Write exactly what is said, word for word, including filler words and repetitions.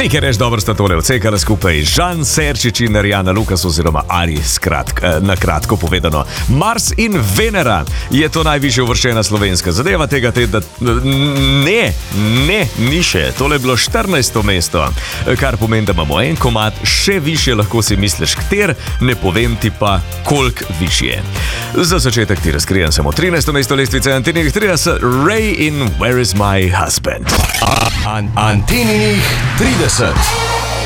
Nekaj reč dobro sta tole odsekala skupaj Žan Serčič in Rijana Lukas oziroma Ari, skratk, na kratko povedano. Mars in Venera je to najvišje uvrščena slovenska zadeva tega tedna. Ne, ne, ni še. Tole je bilo štirinajsto mesto, kar pomeni, da imamo en komad še više, lahko si misliš kter, ne povem ti pa koliko višje. Za začetek ti razkrijem samo trinajsto mesto lestvice Anteninih trideset, Ray in Where is my husband. Anteninih trideset.